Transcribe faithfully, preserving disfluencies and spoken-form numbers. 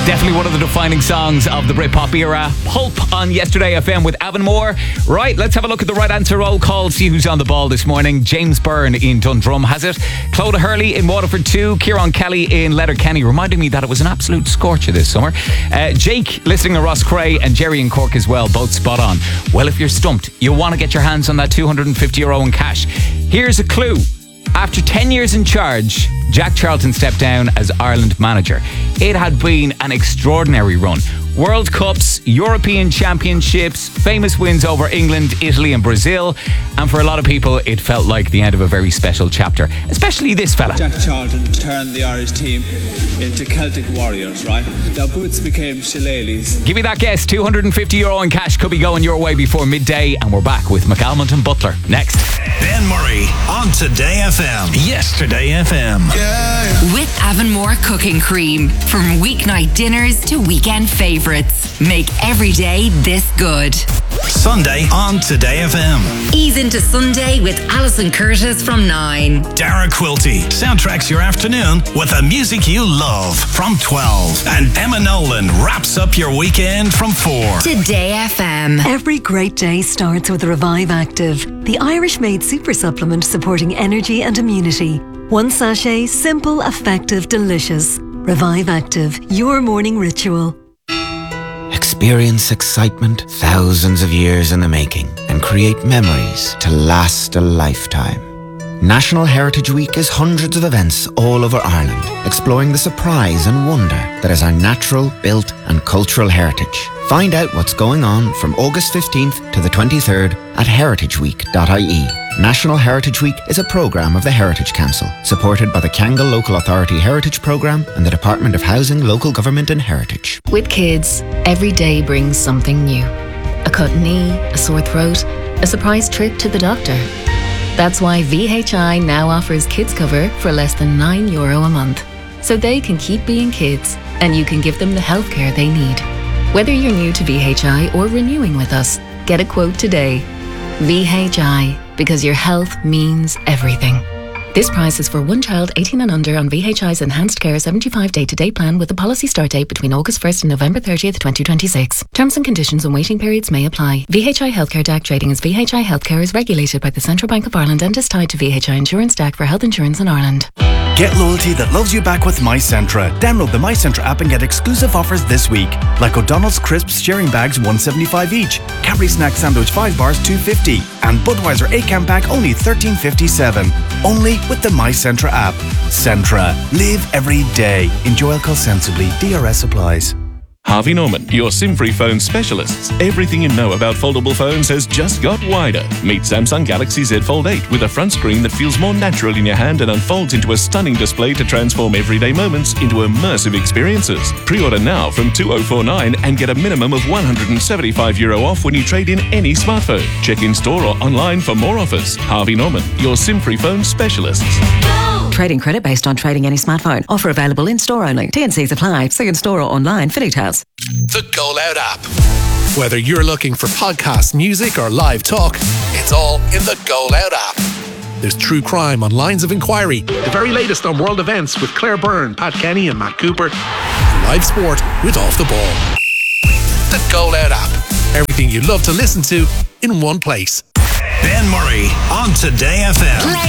Definitely one of the defining songs of the Britpop era. Pulp on Yesterday F M with Avonmore. Right, let's have a look at the right answer roll call. See who's on the ball this morning. James Byrne in Dundrum has it. Clodagh Hurley in Waterford two. Kieran Kelly in Letterkenny, reminding me that it was an absolute scorcher this summer. Uh, Jake listening to Ross Cray and Jerry in Cork as well, both spot on. Well, if you're stumped, you'll want to get your hands on that two hundred fifty euro in cash. Here's a clue. After ten years in charge, Jack Charlton stepped down as Ireland manager. It had been an extraordinary run. World Cups, European Championships, famous wins over England, Italy and Brazil. And for a lot of people, it felt like the end of a very special chapter. Especially this fella. Jack Charlton turned the Irish team into Celtic warriors, right? Their boots became shillelaghs. Give me that guess. two hundred fifty euro in cash could be going your way before midday. And we're back with McAlmont and Butler next. Ben Murray on Today F M. Yesterday F M. Yeah. With Avonmore cooking cream. From weeknight dinners to weekend favourites. Make every day this good. Sunday on Today F M. Ease into Sunday with Alison Curtis from nine. Dara Quilty soundtracks your afternoon with the music you love from twelve. And Emma Nolan wraps up your weekend from four. Today F M. Every great day starts with Revive Active, the Irish-made super supplement supporting energy and immunity. One sachet, simple, effective, delicious. Revive Active, your morning ritual. Experience excitement thousands of years in the making and create memories to last a lifetime. National Heritage Week is hundreds of events all over Ireland, exploring the surprise and wonder that is our natural, built and cultural heritage. Find out what's going on from August fifteenth to the twenty-third at heritage week dot I E. National Heritage Week is a programme of the Heritage Council, supported by the Kangal Local Authority Heritage Programme and the Department of Housing, Local Government and Heritage. With kids, every day brings something new. A cut knee, a sore throat, a surprise trip to the doctor. That's why V H I now offers kids cover for less than nine euro a month. So they can keep being kids and you can give them the healthcare they need. Whether you're new to V H I or renewing with us, get a quote today. V H I, because your health means everything. This price is for one child eighteen and under on V H I's Enhanced Care seventy-five day-to-day plan with a policy start date between August first and November thirtieth, twenty twenty-six. Terms and conditions and waiting periods may apply. V H I Healthcare D A C trading as V H I Healthcare is regulated by the Central Bank of Ireland and is tied to V H I Insurance D A C for health insurance in Ireland. Get loyalty that loves you back with MyCentra. Download the MyCentra app and get exclusive offers this week. Like O'Donnell's Crisps sharing bags one seventy-five each. Cadbury Snack Sandwich five bars two fifty. And Budweiser eight can pack only thirteen fifty-seven. Only with the MyCentra app. Centra. Live every day. Enjoy alcohol sensibly. D R S applies. Harvey Norman, your SIM-free phone specialists. Everything you know about foldable phones has just got wider. Meet Samsung Galaxy Z Fold eight with a front screen that feels more natural in your hand and unfolds into a stunning display to transform everyday moments into immersive experiences. Pre-order now from two thousand forty-nine and get a minimum of one hundred seventy-five euro off when you trade in any smartphone. Check in store or online for more offers. Harvey Norman, your SIM-free phone specialists. Trading credit based on trading any smartphone. Offer available in store only. T and Cs apply. See in store or online for details. The Go Loud app. Whether you're looking for podcast music or live talk, it's all in the Go Loud app. There's true crime on Lines of Inquiry, the very latest on world events with Claire Byrne, Pat Kenny and Matt Cooper, and live sport with Off the Ball. The Go Loud app. Everything you love to listen to in one place. Ben Murray on Today F M.